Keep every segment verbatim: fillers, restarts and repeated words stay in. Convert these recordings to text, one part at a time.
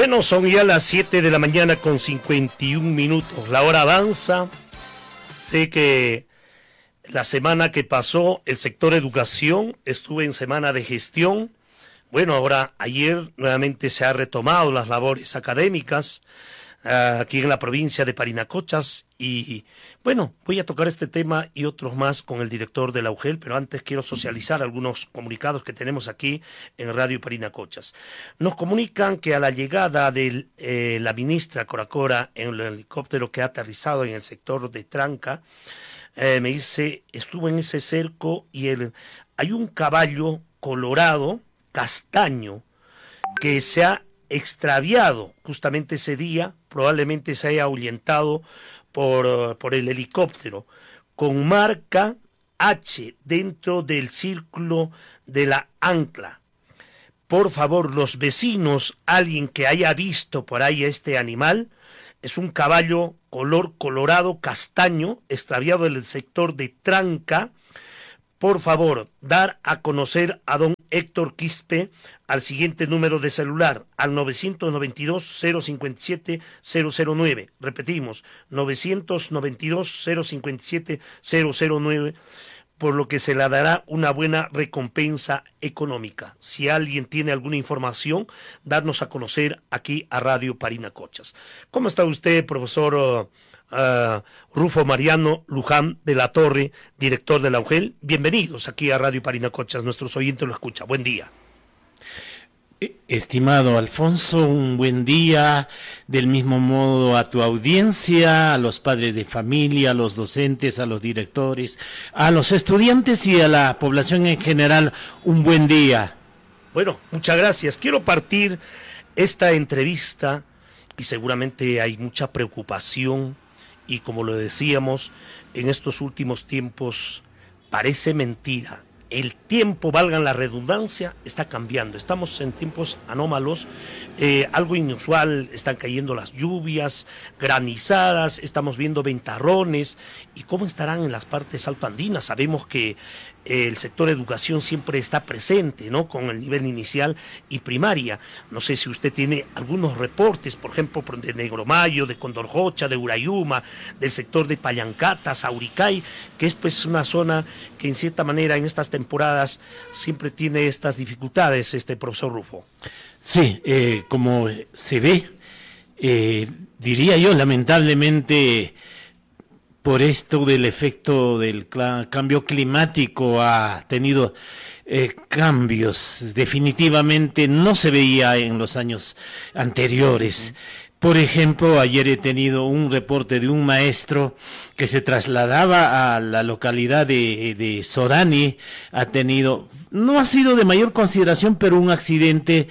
Bueno, son ya las siete de la mañana con cincuenta y un minutos. La hora avanza. Sé que la semana que pasó el sector educación estuvo en semana de gestión. Bueno, ahora ayer nuevamente se ha retomado las labores académicas uh, aquí en la provincia de Parinacochas y bueno, voy a tocar este tema y otros más con el director de la U G E L, pero antes quiero socializar algunos comunicados que tenemos aquí en Radio Parinacochas. Nos comunican que a la llegada de eh, la ministra Coracora en el helicóptero que ha aterrizado en el sector de Tranca, eh, me dice, estuvo en ese cerco y el, hay un caballo colorado, castaño, que se ha extraviado justamente ese día, probablemente se haya ahuyentado por, por el helicóptero, con marca H dentro del círculo de la ancla. Por favor, los vecinos, alguien que haya visto por ahí este animal, es un caballo color colorado castaño, extraviado en el sector de Tranca. Por favor, dar a conocer a don Héctor Quispe al siguiente número de celular, al nueve nueve dos, cero cinco siete, cero cero nueve. Repetimos, nueve nueve dos, cero cinco siete, cero cero nueve, por lo que se le dará una buena recompensa económica. Si alguien tiene alguna información, darnos a conocer aquí a Radio Parinacochas. ¿Cómo está usted, profesor uh, uh, Rufo Mariano Luján de la Torre, director de la U G E L? Bienvenidos aquí a Radio Parinacochas, nuestros oyentes lo escuchan. Buen día. Estimado Alfonso, un buen día, del mismo modo a tu audiencia, a los padres de familia, a los docentes, a los directores, a los estudiantes y a la población en general, un buen día. Bueno, muchas gracias. Quiero partir esta entrevista y seguramente hay mucha preocupación y como lo decíamos, en estos últimos tiempos parece mentira. El tiempo, valgan la redundancia, está cambiando. Estamos en tiempos anómalos, eh, algo inusual, están cayendo las lluvias, granizadas, estamos viendo ventarrones. ¿Y cómo estarán en las partes altoandinas? Sabemos que eh, el sector educación siempre está presente, ¿no? Con el nivel inicial y primaria. No sé si usted tiene algunos reportes, por ejemplo, de Negromayo, de Condorjocha, de Urayuma, del sector de Pallancata, Sauricay, que es pues una zona que en cierta manera en estas temporadas siempre tiene estas dificultades, este profesor Rufo. Sí, eh, como se ve, eh, diría yo, lamentablemente, por esto del efecto del cambio climático ha tenido eh, cambios, definitivamente no se veía en los años anteriores. Por ejemplo, ayer he tenido un reporte de un maestro que se trasladaba a la localidad de, de Sorani, ha tenido, no ha sido de mayor consideración, pero un accidente,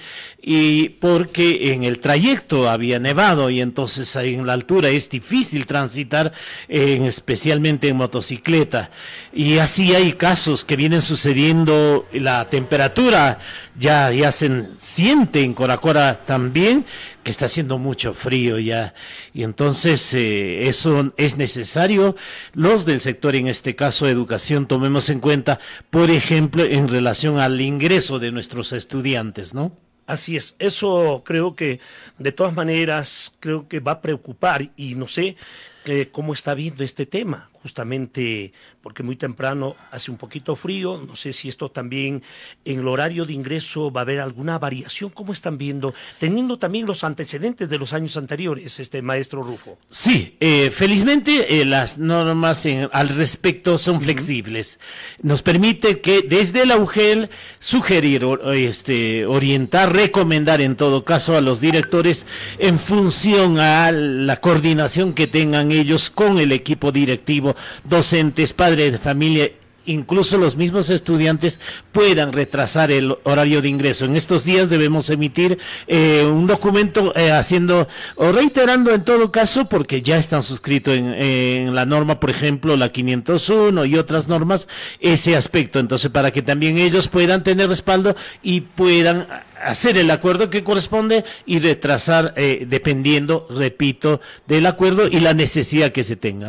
y porque en el trayecto había nevado y entonces ahí en la altura es difícil transitar, en, especialmente en motocicleta. Y así hay casos que vienen sucediendo, la temperatura ya, ya se siente en Coracora también, que está haciendo mucho frío ya, y entonces eh, eso es necesario. Los del sector, en este caso educación, tomemos en cuenta, por ejemplo, en relación al ingreso de nuestros estudiantes, ¿no? Así es, eso creo que de todas maneras creo que va a preocupar y no sé eh, cómo está viendo este tema, justamente porque muy temprano hace un poquito frío, no sé si esto también en el horario de ingreso va a haber alguna variación, ¿cómo están viendo? Teniendo también los antecedentes de los años anteriores, este maestro Rufo. Sí, eh, felizmente eh, las normas en, al respecto son flexibles, nos permite que desde la U G E L sugerir, este, orientar, recomendar en todo caso a los directores en función a la coordinación que tengan ellos con el equipo directivo, docentes, padres de familia, incluso los mismos estudiantes puedan retrasar el horario de ingreso. En estos días debemos emitir eh, un documento eh, haciendo o reiterando en todo caso, porque ya están suscritos en, en la norma, por ejemplo, la quinientos uno y otras normas, ese aspecto. Entonces, para que también ellos puedan tener respaldo y puedan hacer el acuerdo que corresponde y retrasar eh, dependiendo, repito, del acuerdo y la necesidad que se tenga, ¿no?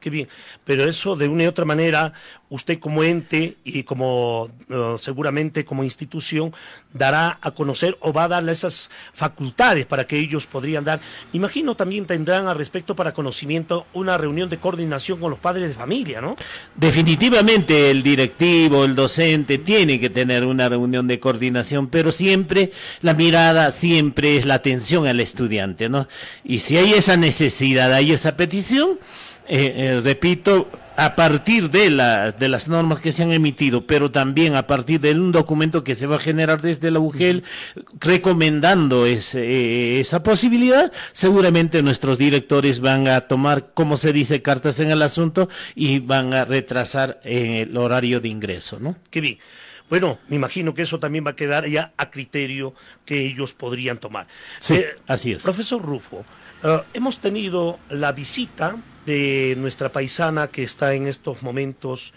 Qué bien, pero eso de una y otra manera, usted como ente y como uh, seguramente como institución dará a conocer o va a darle esas facultades para que ellos podrían dar. Imagino también tendrán al respecto para conocimiento una reunión de coordinación con los padres de familia, ¿no? Definitivamente el directivo, el docente tiene que tener una reunión de coordinación, pero siempre la mirada siempre es la atención al estudiante, ¿no? Y si hay esa necesidad, hay esa petición, Eh, eh, repito, a partir de, la, de las normas que se han emitido, pero también a partir de un documento que se va a generar desde la U G E L, recomendando ese, eh, esa posibilidad, seguramente nuestros directores van a tomar, como se dice, cartas en el asunto y van a retrasar eh, el horario de ingreso, ¿no? Qué bien. Bueno, me imagino que eso también va a quedar ya a criterio que ellos podrían tomar. Sí, eh, así es. Profesor Rufo, uh, hemos tenido la visita de nuestra paisana que está en estos momentos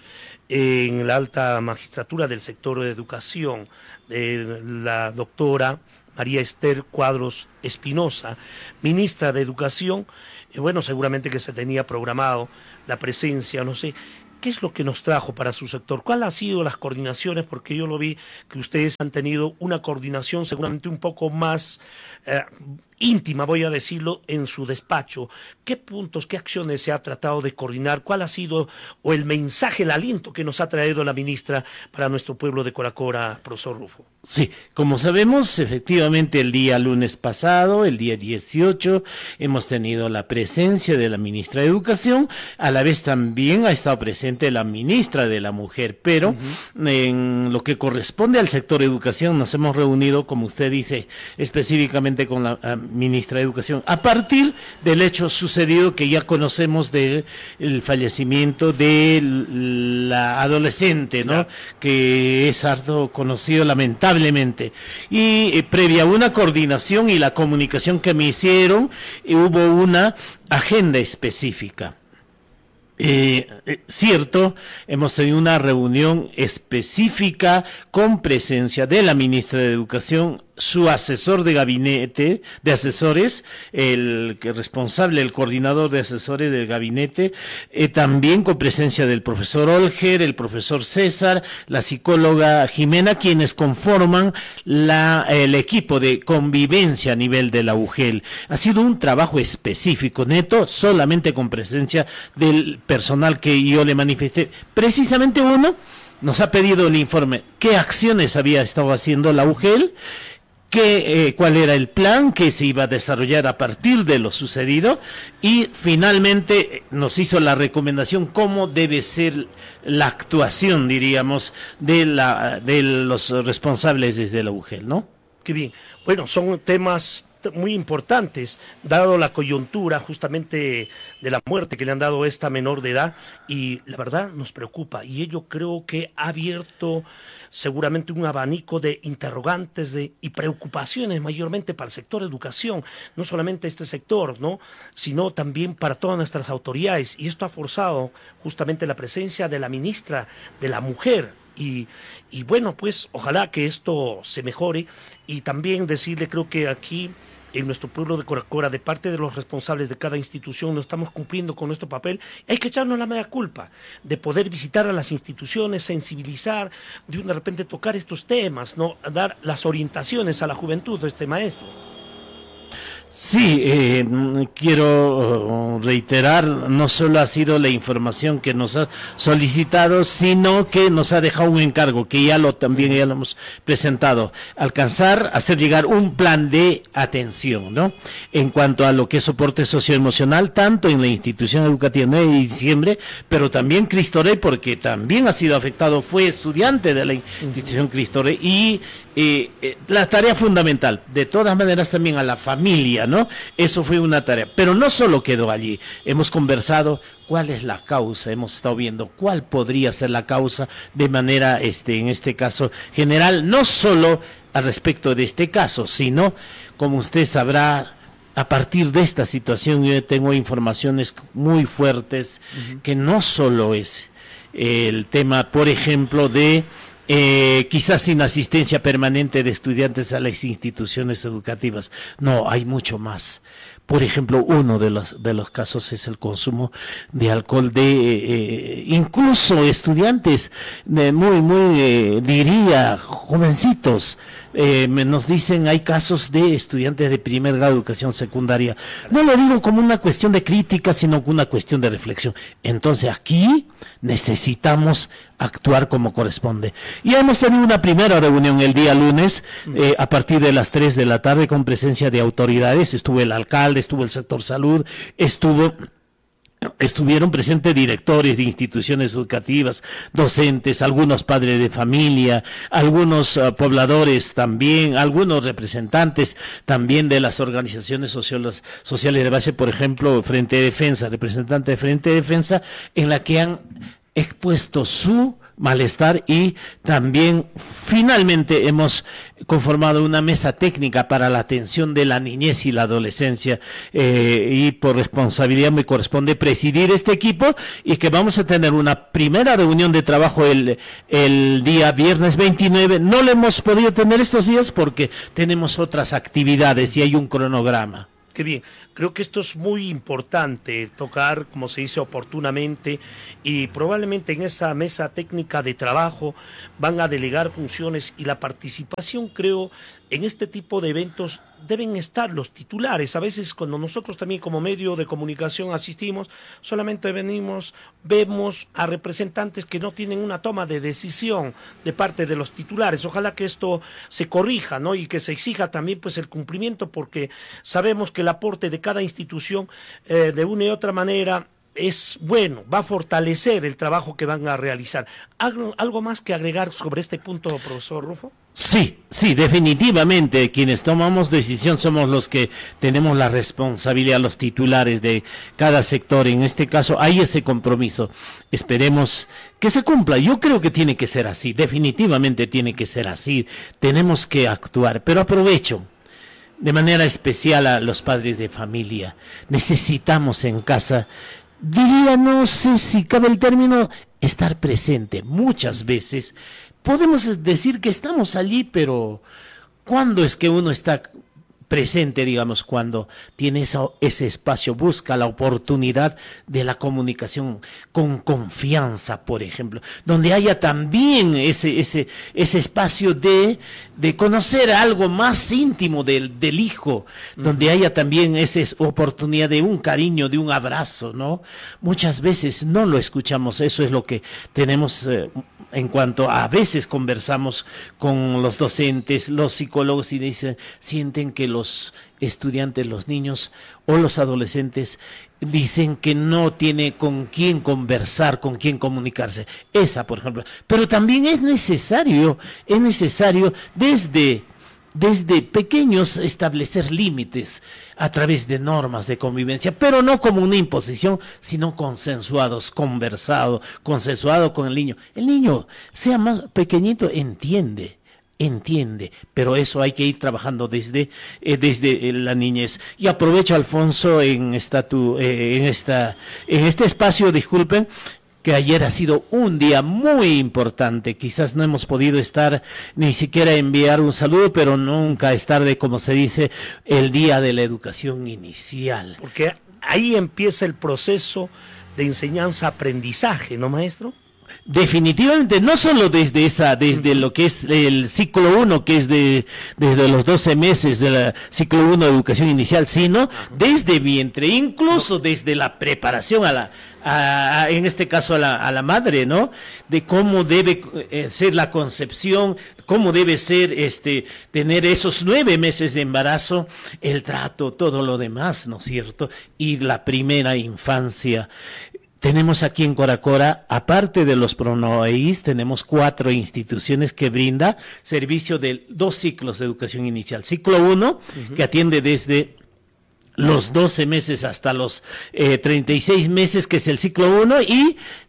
en la alta magistratura del sector de educación, de la doctora María Esther Cuadros Espinosa, ministra de Educación. Eh, bueno, seguramente que se tenía programado la presencia, no sé. ¿Qué es lo que nos trajo para su sector? ¿Cuáles han sido las coordinaciones? Porque yo lo vi que ustedes han tenido una coordinación seguramente un poco más eh, íntima, voy a decirlo, en su despacho. ¿Qué puntos, qué acciones se ha tratado de coordinar? ¿Cuál ha sido o el mensaje, el aliento que nos ha traído la ministra para nuestro pueblo de Coracora, profesor Rufo? Sí, como sabemos, efectivamente el día lunes pasado, el día dieciocho, hemos tenido la presencia de la ministra de Educación, a la vez también ha estado presente la ministra de la Mujer, pero uh-huh. en lo que corresponde al sector educación nos hemos reunido, como usted dice, específicamente con la uh, ministra de Educación, a partir del hecho sucedido que ya conocemos del el fallecimiento de la adolescente, ¿no? Claro. Que es harto conocido lamentablemente. Y eh, previa a una coordinación y la comunicación que me hicieron, eh, hubo una agenda específica. Eh, eh, cierto, hemos tenido una reunión específica con presencia de la ministra de Educación, su asesor de gabinete, de asesores, el que responsable, el coordinador de asesores del gabinete, eh, también con presencia del profesor Olger, el profesor César, la psicóloga Jimena, quienes conforman la, el equipo de convivencia a nivel de la U G E L. Ha sido un trabajo específico, neto, solamente con presencia del personal que yo le manifesté. Precisamente uno nos ha pedido el informe, qué acciones había estado haciendo la U G E L, Que, eh, cuál era el plan que se iba a desarrollar a partir de lo sucedido y finalmente nos hizo la recomendación cómo debe ser la actuación, diríamos, de, la, de los responsables desde la U G E L, ¿no? Qué bien. Bueno, son temas muy importantes, dado la coyuntura justamente de la muerte que le han dado a esta menor de edad, y la verdad nos preocupa, y ello creo que ha abierto seguramente un abanico de interrogantes de, y preocupaciones mayormente para el sector educación, no solamente este sector, ¿no? Sino también para todas nuestras autoridades, y esto ha forzado justamente la presencia de la ministra de la Mujer. Y, y bueno, pues ojalá que esto se mejore, y también decirle, creo que aquí en nuestro pueblo de Coracora, de parte de los responsables de cada institución, no estamos cumpliendo con nuestro papel. Hay que echarnos la media culpa de poder visitar a las instituciones, sensibilizar, de de repente tocar estos temas, no dar las orientaciones a la juventud de este maestro. Sí, eh, quiero reiterar, no solo ha sido la información que nos ha solicitado, sino que nos ha dejado un encargo, que ya lo también ya lo hemos presentado, alcanzar, hacer llegar un plan de atención, ¿no? En cuanto a lo que es soporte socioemocional, tanto en la institución educativa nueve de diciembre, pero también Cristo Rey, porque también ha sido afectado, fue estudiante de la institución Cristo Rey, y eh, eh, la tarea fundamental, de todas maneras también a la familia, ¿no? Eso fue una tarea, pero no solo quedó allí, hemos conversado cuál es la causa, hemos estado viendo cuál podría ser la causa de manera, este, en este caso general, no solo al respecto de este caso, sino, como usted sabrá, a partir de esta situación yo tengo informaciones muy fuertes, uh-huh. que no solo es el tema, por ejemplo, de eh, quizás sin asistencia permanente de estudiantes a las instituciones educativas. No, hay mucho más. Por ejemplo, uno de los de los casos es el consumo de alcohol de eh, incluso estudiantes de muy, muy, eh, diría, jovencitos. Eh, nos dicen, hay casos de estudiantes de primer grado de educación secundaria. No lo digo como una cuestión de crítica, sino como una cuestión de reflexión. Entonces aquí necesitamos actuar como corresponde. Y hemos tenido una primera reunión el día lunes, eh, a partir de las tres de la tarde, con presencia de autoridades. Estuvo el alcalde, estuvo el sector salud, estuvo... Estuvieron presentes directores de instituciones educativas, docentes, algunos padres de familia, algunos uh, pobladores también, algunos representantes también de las organizaciones sociales, sociales de base, por ejemplo, Frente de Defensa, representante de Frente de Defensa, en la que han expuesto su malestar y también finalmente hemos conformado una mesa técnica para la atención de la niñez y la adolescencia eh, y por responsabilidad me corresponde presidir este equipo y que vamos a tener una primera reunión de trabajo el, el día viernes veintinueve. No lo hemos podido tener estos días porque tenemos otras actividades y hay un cronograma. Qué bien, creo que esto es muy importante, tocar, como se dice, oportunamente, y probablemente en esa mesa técnica de trabajo van a delegar funciones y la participación, creo, en este tipo de eventos deben estar los titulares. A veces cuando nosotros también como medio de comunicación asistimos, solamente venimos, vemos a representantes que no tienen una toma de decisión de parte de los titulares. Ojalá que esto se corrija, ¿no? Y que se exija también pues el cumplimiento, porque sabemos que el aporte de cada institución eh, de una y otra manera es bueno, va a fortalecer el trabajo que van a realizar. ¿Algo, algo más que agregar sobre este punto, profesor Rufo? Sí, sí, definitivamente quienes tomamos decisión somos los que tenemos la responsabilidad, los titulares de cada sector. En este caso hay ese compromiso. Esperemos que se cumpla. Yo creo que tiene que ser así, definitivamente tiene que ser así. Tenemos que actuar, pero aprovecho de manera especial a los padres de familia. Necesitamos en casa, diría, no sé si cabe el término, estar presente. Muchas veces podemos decir que estamos allí, pero ¿cuándo es que uno está presente, digamos, cuando tiene esa, ese espacio, busca la oportunidad de la comunicación con confianza, por ejemplo, donde haya también ese, ese, ese espacio de, de conocer algo más íntimo del, del hijo, uh-huh. Donde haya también esa oportunidad de un cariño, de un abrazo, ¿no? Muchas veces no lo escuchamos, eso es lo que tenemos eh, en cuanto a, a veces conversamos con los docentes, los psicólogos y dicen, sienten que los estudiantes, los niños o los adolescentes dicen que no tiene con quién conversar, con quién comunicarse. Esa, por ejemplo. Pero también es necesario, es necesario desde, desde pequeños establecer límites a través de normas de convivencia, pero no como una imposición, sino consensuados, conversado, consensuado con el niño. El niño, sea más pequeñito, entiende. Entiende, pero eso hay que ir trabajando desde eh, desde la niñez. Y aprovecho, Alfonso, en esta tu, eh, en esta en este espacio, disculpen, que ayer ha sido un día muy importante. Quizás no hemos podido estar ni siquiera enviar un saludo, pero nunca es tarde, como se dice, el día de la educación inicial. Porque ahí empieza el proceso de enseñanza-aprendizaje, ¿no, maestro? Definitivamente, no solo desde esa, desde lo que es el ciclo uno, que es de desde los doce meses del ciclo uno de educación inicial, sino desde vientre, incluso desde la preparación a la, a, a, en este caso a la, a la madre, ¿no? De cómo debe eh, ser la concepción, cómo debe ser, este, tener esos nueve meses de embarazo, el trato, todo lo demás, ¿no es cierto? Y la primera infancia. Tenemos aquí en Coracora, aparte de los PRONOEIS, tenemos cuatro instituciones que brinda servicio de dos ciclos de educación inicial. Ciclo uno, uh-huh. que atiende desde los doce meses hasta los eh, treinta y seis meses, que es el ciclo uno, y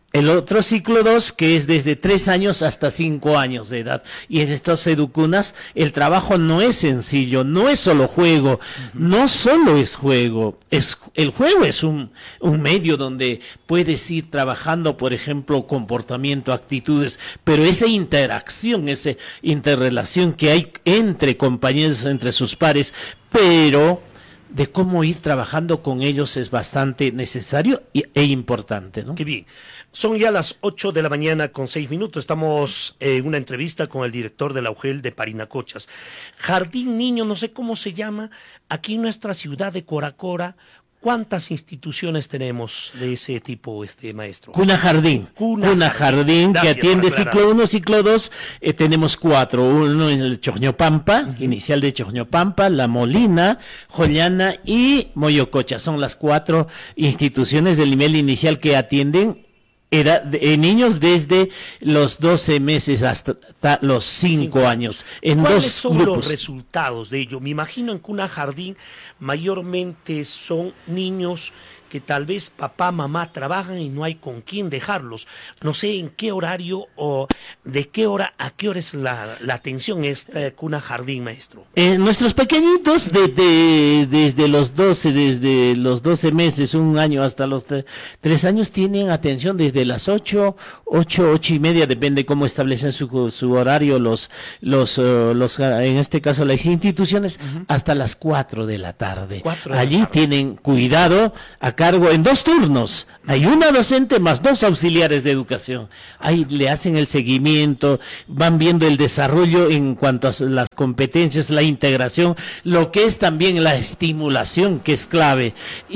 El otro ciclo dos, que es desde tres años hasta cinco años de edad. Y en estas educunas el trabajo no es sencillo, no es solo juego, uh-huh. no solo es juego. Es, el juego es un, un medio donde puedes ir trabajando, por ejemplo, comportamiento, actitudes, pero esa interacción, esa interrelación que hay entre compañeros, entre sus pares, pero de cómo ir trabajando con ellos es bastante necesario e importante, ¿no? Qué bien. Son ya las ocho de la mañana con seis minutos. Estamos en una entrevista con el director de la U G E L de Parinacochas. Jardín Niño, no sé cómo se llama, aquí en nuestra ciudad de Coracora. ¿Cuántas instituciones tenemos de ese tipo, este maestro? Cuna Jardín. Cuna, Cuna Jardín, Gracias, que atiende ciclo uno, ciclo dos. Eh, tenemos cuatro. Uno en el Choñopampa, uh-huh. inicial de Choñopampa, La Molina, Jollana y Moyococha. Son las cuatro instituciones del nivel inicial que atienden Era de, eh, niños desde los doce meses hasta, hasta los cinco años. En ¿Cuáles dos son grupos. los resultados de ello? Me imagino en Cuna Jardín mayormente son niños que tal vez papá, mamá trabajan y no hay con quién dejarlos. No sé en qué horario o de qué hora a qué hora es la, la atención esta Cuna Jardín, maestro. Eh, nuestros pequeñitos de, de, desde los doce, desde los doce meses, un año hasta los tre- tres años tienen atención desde las ocho, ocho, ocho y media, depende cómo establecen su, su horario los, los, uh, los, en este caso las instituciones, uh-huh. hasta las cuatro de la tarde. cuatro de Allí la tarde. Tienen cuidado a cargo en dos turnos. Hay una docente más dos auxiliares de educación. Ahí le hacen el seguimiento, van viendo el desarrollo en cuanto a las competencias, la integración, lo que es también la estimulación, que es clave.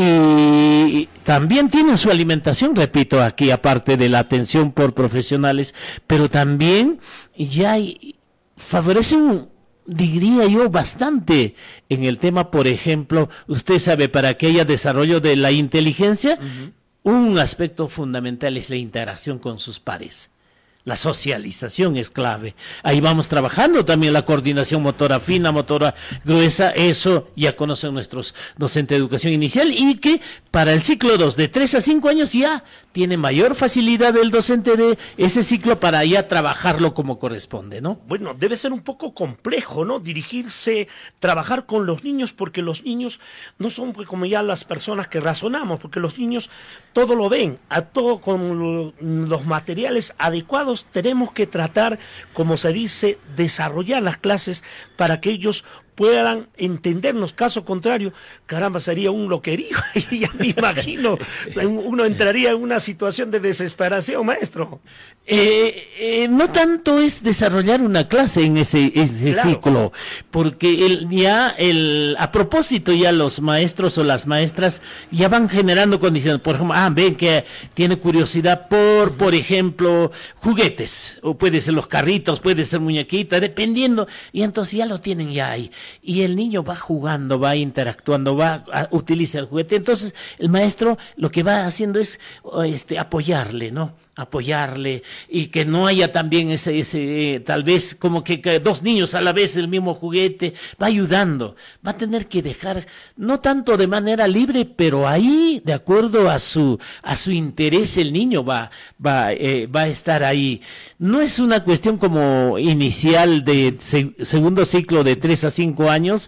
Y también tienen su alimentación, repito, aquí, aparte de la atención por profesionales, pero también ya hay, favorecen, diría yo, bastante en el tema, por ejemplo, usted sabe, para que haya desarrollo de la inteligencia, uh-huh. un aspecto fundamental es la interacción con sus pares. La socialización es clave. Ahí vamos trabajando también la coordinación motora fina, motora gruesa. Eso ya conocen nuestros docentes de educación inicial, y que para el ciclo dos, de tres a cinco años, ya tiene mayor facilidad el docente de ese ciclo para ya trabajarlo como corresponde, ¿no? Bueno, debe ser un poco complejo, ¿no? Dirigirse, trabajar con los niños, porque los niños no son como ya las personas que razonamos, porque los niños todo lo ven, a todo con los materiales adecuados. Tenemos que tratar, como se dice, desarrollar las clases para que ellos puedan entendernos. Caso contrario, caramba, sería un loquerío y ya me imagino, uno entraría en una situación de desesperación, maestro. Eh, eh, no tanto es desarrollar una clase en ese, ese claro. ciclo, porque el, ya el, a propósito ya los maestros o las maestras ya van generando condiciones. Por ejemplo, ah, ven que tiene curiosidad por, por ejemplo, juguetes, o puede ser los carritos, puede ser muñequitas, dependiendo, y entonces ya lo tienen ya ahí. Y el niño va jugando, va interactuando, va a, utiliza el juguete. Entonces el maestro lo que va haciendo es este, apoyarle, ¿no? apoyarle, y que no haya también ese, ese eh, tal vez como que, que dos niños a la vez el mismo juguete, va ayudando, va a tener que dejar, no tanto de manera libre, pero ahí, de acuerdo a su, a su interés, el niño va, va, eh, va a estar ahí. No es una cuestión como inicial de se, segundo ciclo de tres a cinco años,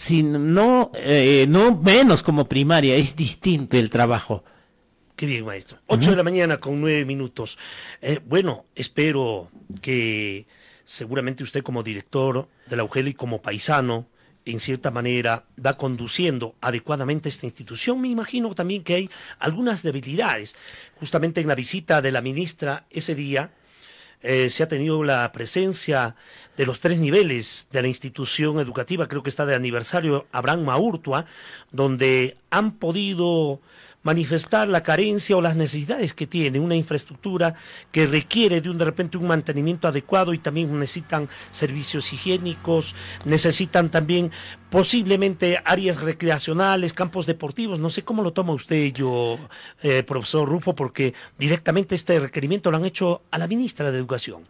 sino, eh, no menos como primaria, es distinto el trabajo. Qué bien, maestro. Ocho uh-huh. de la mañana con nueve minutos. Eh, bueno, espero que seguramente usted como director de la U G E L y como paisano, en cierta manera, va conduciendo adecuadamente esta institución. Me imagino también que hay algunas debilidades. Justamente en la visita de la ministra ese día, eh, se ha tenido la presencia de los tres niveles de la institución educativa, creo que está de aniversario Abraham Maurtua, donde han podido manifestar la carencia o las necesidades que tiene una infraestructura que requiere de un de repente un mantenimiento adecuado, y también necesitan servicios higiénicos, necesitan también posiblemente áreas recreacionales, campos deportivos. No sé cómo lo toma usted, yo, eh, profesor Rufo, porque directamente este requerimiento lo han hecho a la ministra de Educación.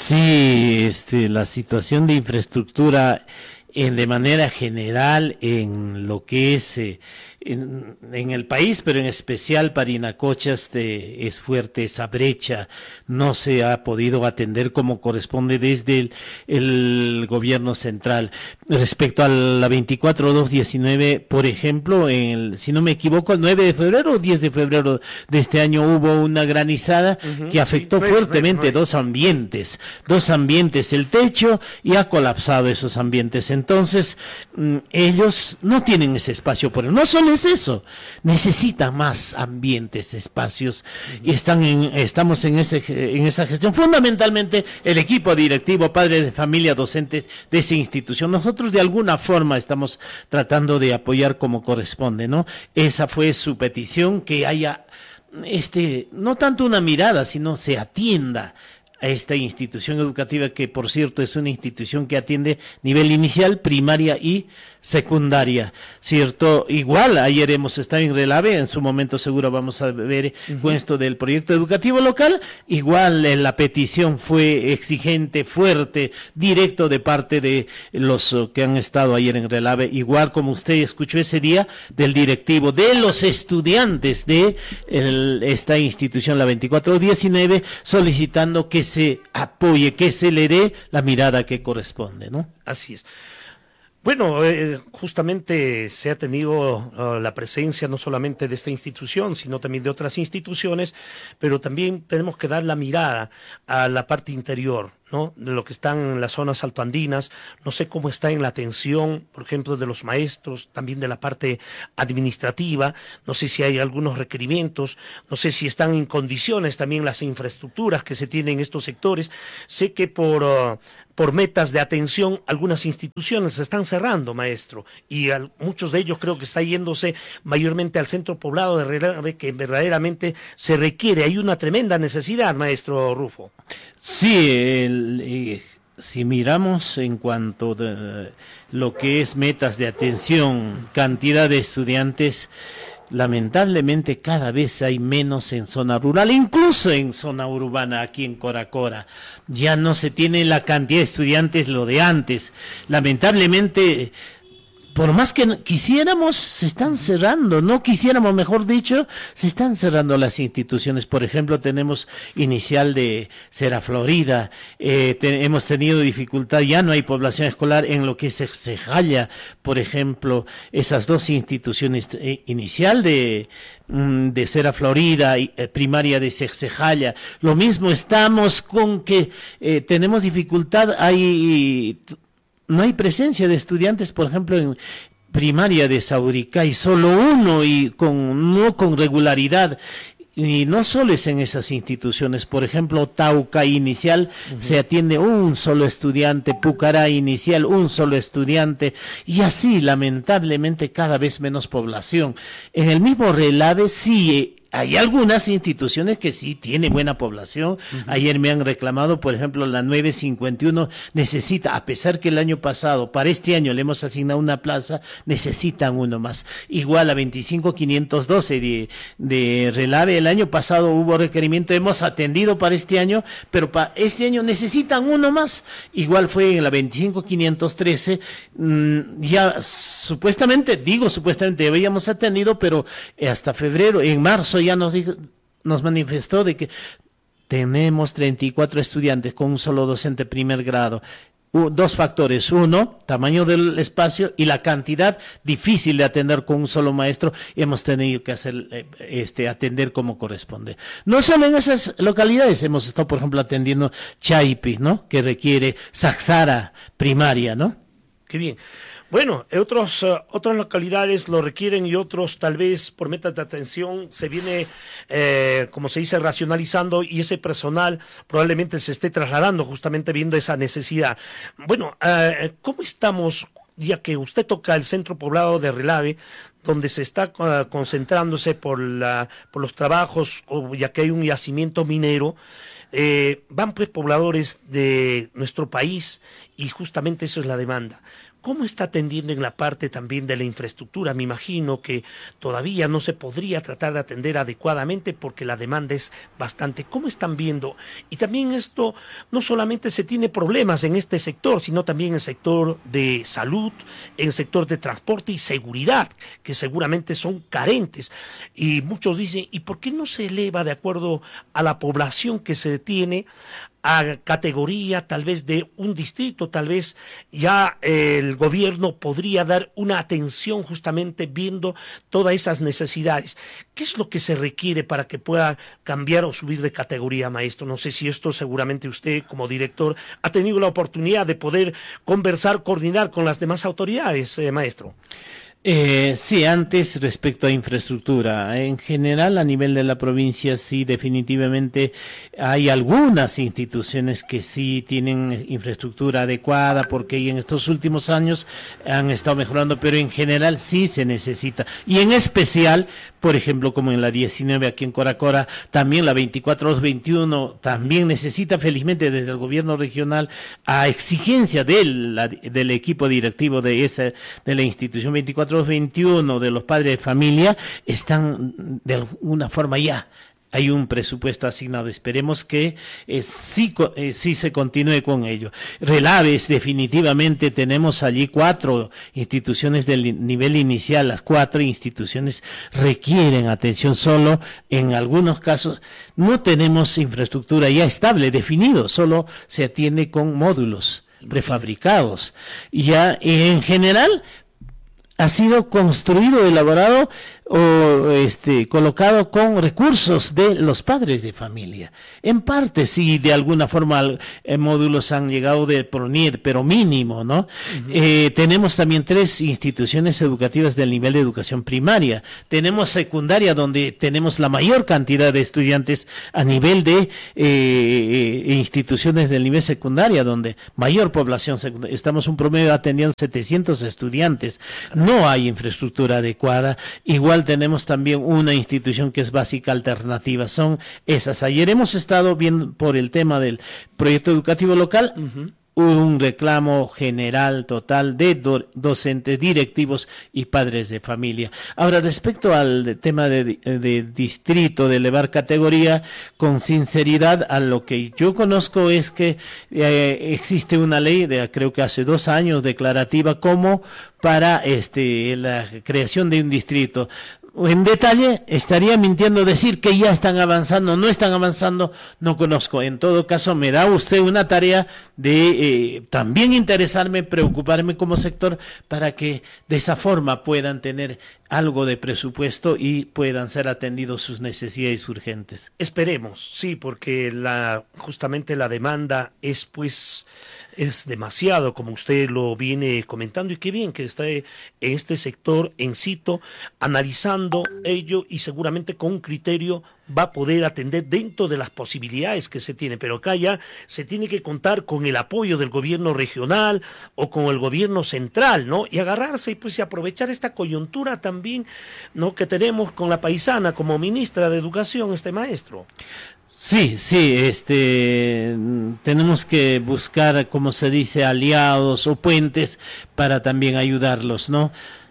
Sí, este, la situación de infraestructura en, de manera general en lo que es eh, en, en el país, pero en especial Parinacota este, es fuerte esa brecha, no se ha podido atender como corresponde desde el, el gobierno central. Respecto a la veinticuatro dos diecinueve, por ejemplo, en el, si no me equivoco, el nueve de febrero o diez de febrero de este año hubo una granizada uh-huh, que afectó sí, fuertemente no, no, no. dos ambientes, dos ambientes, el techo, y ha colapsado esos ambientes. Entonces, mm, ellos no tienen ese espacio por él. No solo es eso, necesitan más ambientes, espacios, uh-huh. y están en, estamos en ese en esa gestión. Fundamentalmente el equipo directivo, padres de familia, docentes de esa institución. Nosotros de alguna forma estamos tratando de apoyar como corresponde, ¿no? Esa fue su petición, que haya este no tanto una mirada, sino se atienda a esta institución educativa, que por cierto es una institución que atiende nivel inicial, primaria y secundaria, ¿cierto? Igual, ayer hemos estado en Relave, en su momento seguro vamos a ver uh-huh. con esto del proyecto educativo local, igual eh, la petición fue exigente, fuerte, directo de parte de los uh, que han estado ayer en Relave, igual como usted escuchó ese día, del directivo, de los estudiantes de el, esta institución, la veinticuatro diecinueve, solicitando que se apoye, que se le dé la mirada que corresponde, ¿no? Así es. Bueno, eh, justamente se ha tenido uh, la presencia no solamente de esta institución, sino también de otras instituciones, pero también tenemos que dar la mirada a la parte interior, ¿no? De lo que están en las zonas altoandinas. No sé cómo está en la atención, por ejemplo, de los maestros, también de la parte administrativa. No sé si hay algunos requerimientos, no sé si están en condiciones también las infraestructuras que se tienen en estos sectores. Sé que por, uh, por metas de atención algunas instituciones se están cerrando, maestro, y al, muchos de ellos creo que está yéndose mayormente al centro poblado de Relave, que verdaderamente se requiere. Hay una tremenda necesidad, maestro Rufo. Sí, el, eh, si miramos en cuanto a lo que es metas de atención, cantidad de estudiantes, lamentablemente cada vez hay menos en zona rural, incluso en zona urbana, aquí en Coracora. Ya no se tiene la cantidad de estudiantes lo de antes. Lamentablemente, por más que quisiéramos, se están cerrando, no quisiéramos, mejor dicho, se están cerrando las instituciones. Por ejemplo, tenemos inicial de Sera Florida, eh, te, hemos tenido dificultad, ya no hay población escolar en lo que es Exejaya, por ejemplo, esas dos instituciones, eh, inicial de, mm, de Sera Florida y eh, primaria de Exejaya. Lo mismo estamos con que eh, tenemos dificultad, hay... No hay presencia de estudiantes, por ejemplo, en primaria de Sauricay, solo uno y con no con regularidad. Y no solo es en esas instituciones, por ejemplo, Tauca inicial uh-huh. se atiende un solo estudiante, Pucará inicial un solo estudiante, y así lamentablemente cada vez menos población. En el mismo Relave sí hay algunas instituciones que sí tienen buena población. Uh-huh. Ayer me han reclamado, por ejemplo, la nueve cincuenta y uno necesita, a pesar que el año pasado, para este año le hemos asignado una plaza, necesitan uno más. Igual a veinticinco quinientos doce de, de Relave, el año pasado hubo requerimiento, hemos atendido para este año, pero para este año necesitan uno más. Igual fue en la veinticinco quinientos trece, mmm, ya supuestamente, digo supuestamente, habíamos atendido, pero hasta febrero, en marzo ya nos dijo, nos manifestó de que tenemos treinta y cuatro estudiantes con un solo docente primer grado. Uh, dos factores, uno, tamaño del espacio, y la cantidad difícil de atender con un solo maestro. Hemos tenido que hacer eh, este atender como corresponde. No solo en esas localidades, hemos estado, por ejemplo, atendiendo Chaipi, ¿no? Que requiere Saxara primaria, ¿no? Qué bien. Bueno, otros, uh, otras localidades lo requieren y otros tal vez por metas de atención se viene, eh, como se dice, racionalizando, y ese personal probablemente se esté trasladando justamente viendo esa necesidad. Bueno, uh, ¿cómo estamos, ya que usted toca el centro poblado de Relave, donde se está uh, concentrándose por, la, por los trabajos, o ya que hay un yacimiento minero? Eh, van pues pobladores de nuestro país y justamente eso es la demanda. ¿cómo está atendiendo en la parte también de la infraestructura? Me imagino que todavía no se podría tratar de atender adecuadamente porque la demanda es bastante. ¿Cómo están viendo? Y también esto, no solamente se tiene problemas en este sector, sino también en el sector de salud, en el sector de transporte y seguridad, que seguramente son carentes. Y muchos dicen, ¿y por qué no se eleva de acuerdo a la población que se tiene a categoría tal vez de un distrito? Tal vez ya eh, el gobierno podría dar una atención justamente viendo todas esas necesidades. ¿Qué es lo que se requiere para que pueda cambiar o subir de categoría, maestro? No sé si esto seguramente usted como director ha tenido la oportunidad de poder conversar, coordinar con las demás autoridades, eh, maestro. Eh, sí, antes respecto a infraestructura, en general a nivel de la provincia sí definitivamente hay algunas instituciones que sí tienen infraestructura adecuada porque en estos últimos años han estado mejorando, pero en general sí se necesita. Y en especial, por ejemplo, como en la diecinueve aquí en Coracora, también la veinticuatro dos veintiuno también necesita felizmente desde el gobierno regional a exigencia del, del equipo directivo de esa de la institución veinticuatro dos veintiuno de los padres de familia, están de alguna forma ya. Hay un presupuesto asignado. Esperemos que eh, sí, eh, sí se continúe con ello. Relaves, definitivamente tenemos allí cuatro instituciones del nivel inicial. Las cuatro instituciones requieren atención. Solo en algunos casos no tenemos infraestructura ya estable, definido. Solo se atiende con módulos prefabricados. Y ya en general ha sido construido, elaborado o este colocado con recursos de los padres de familia. En parte sí, de alguna forma eh, módulos han llegado de PRONIER, pero mínimo, ¿no? Uh-huh. Eh, tenemos también tres instituciones educativas del nivel de educación primaria. Tenemos secundaria, donde tenemos la mayor cantidad de estudiantes a nivel de eh, instituciones del nivel secundaria, donde mayor población secundaria. Estamos un promedio atendiendo setecientos estudiantes. No hay infraestructura adecuada. Igual tenemos también una institución que es básica alternativa, son esas. Ayer hemos estado viendo por el tema del proyecto educativo local, uh-huh. un reclamo general total de do- docentes, directivos y padres de familia. Ahora, respecto al tema de, de distrito, de elevar categoría, con sinceridad, a lo que yo conozco es que eh, existe una ley de creo que hace dos años declarativa como para este la creación de un distrito. En detalle, estaría mintiendo decir que ya están avanzando, no están avanzando, no conozco. En todo caso, me da usted una tarea de eh, también interesarme, preocuparme como sector para que de esa forma puedan tener algo de presupuesto y puedan ser atendidos sus necesidades urgentes. Esperemos, sí, porque la justamente la demanda es pues es demasiado, como usted lo viene comentando, y qué bien que está en este sector en sitio analizando ello y seguramente con un criterio va a poder atender dentro de las posibilidades que se tiene, pero acá ya se tiene que contar con el apoyo del gobierno regional o con el gobierno central, ¿no? Y agarrarse y pues y aprovechar esta coyuntura también, ¿no? Que tenemos con la paisana como ministra de Educación, este maestro. Sí, sí, este, tenemos que buscar, como se dice, aliados o puentes para también ayudarlos, ¿no?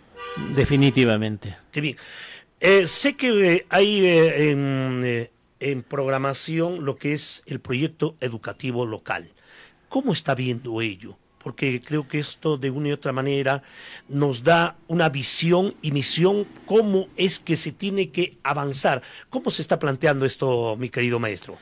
Definitivamente. Qué bien. Eh, sé que eh, hay eh, en, eh, en programación lo que es el proyecto educativo local. ¿Cómo está viendo ello? Porque creo que esto de una y otra manera nos da una visión y misión, cómo es que se tiene que avanzar. ¿Cómo se está planteando esto, mi querido maestro?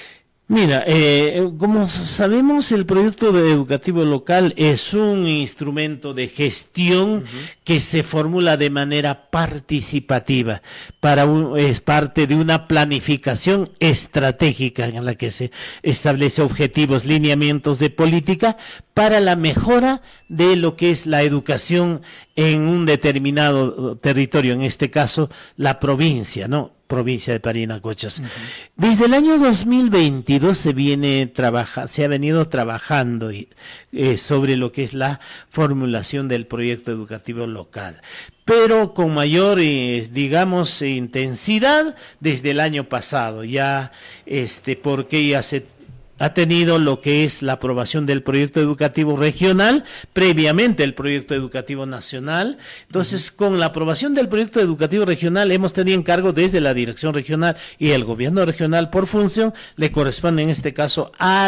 Mira, eh, como sabemos, el proyecto de educativo local es un instrumento de gestión uh-huh. que se formula de manera participativa. Para un, es parte de una planificación estratégica en la que se establece objetivos, lineamientos de política para la mejora de lo que es la educación en un determinado territorio, en este caso la provincia, ¿no? Provincia de Parinacochas. Uh-huh. Desde el año dos mil veintidós se viene trabaja, se ha venido trabajando y, eh, sobre lo que es la formulación del proyecto educativo local, pero con mayor, eh, digamos, intensidad desde el año pasado, ya, este, porque ya se ha tenido lo que es la aprobación del proyecto educativo regional, previamente el proyecto educativo nacional. Entonces, uh-huh. con la aprobación del proyecto educativo regional, hemos tenido encargo desde la dirección regional y el gobierno regional por función, le corresponde en este caso a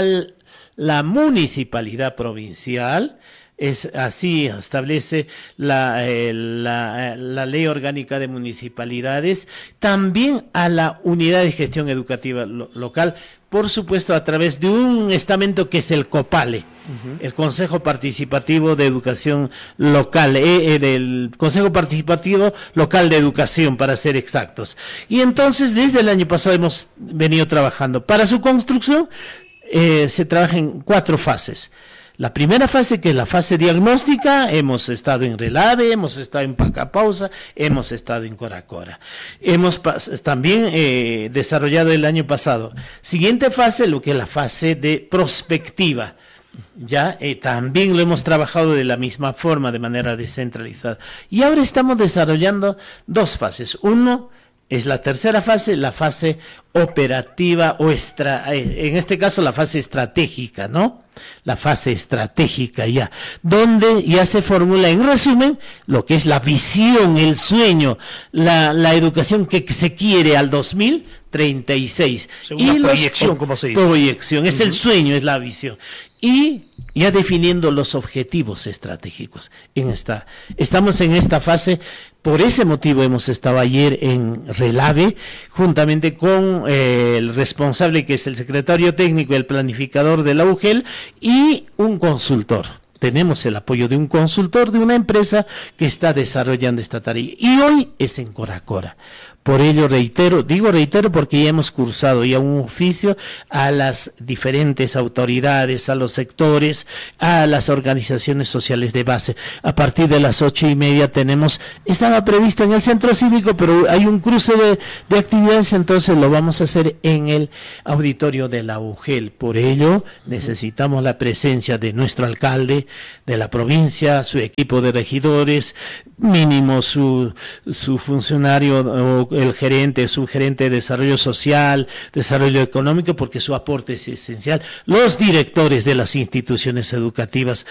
la municipalidad provincial. Es así establece la, eh, la, eh, la ley orgánica de municipalidades, también a la unidad de gestión educativa lo, local, por supuesto a través de un estamento que es el COPALE, uh-huh. el Consejo Participativo de Educación Local, eh, eh, del Consejo Participativo Local de Educación, para ser exactos. Y entonces desde el año pasado hemos venido trabajando. Para su construcción eh, se trabaja en cuatro fases. La primera fase, que es la fase diagnóstica, hemos estado en Relave, hemos estado en Pacapausa, hemos estado en Coracora. Hemos también eh, desarrollado el año pasado. Siguiente fase, lo que es la fase de prospectiva. Ya eh, también lo hemos trabajado de la misma forma, de manera descentralizada. Y ahora estamos desarrollando dos fases. Uno es la tercera fase, la fase operativa o extra, en este caso la fase estratégica, ¿no? La fase estratégica ya, donde ya se formula en resumen lo que es la visión, el sueño, la, la educación que se quiere al dos mil treinta y seis. Según y la proyección, los, como se dice. Proyección, es uh-huh. el sueño, es la visión. Y ya definiendo los objetivos estratégicos. En esta, estamos en esta fase. Por ese motivo hemos estado ayer en Relave, juntamente con eh, el responsable, que es el secretario técnico y el planificador de la U G E L, y un consultor. Tenemos el apoyo de un consultor de una empresa que está desarrollando esta tarea. Y hoy es en Coracora. Por ello reitero, digo reitero porque ya hemos cursado ya un oficio a las diferentes autoridades, a los sectores, a las organizaciones sociales de base. A partir de las ocho y media tenemos, estaba previsto en el centro cívico, pero hay un cruce de, de actividades, entonces lo vamos a hacer en el auditorio de la U G E L. Por ello necesitamos la presencia de nuestro alcalde de la provincia, su equipo de regidores, mínimo su, su funcionario o el gerente, su gerente de desarrollo social, desarrollo económico, porque su aporte es esencial, los directores de las instituciones educativas,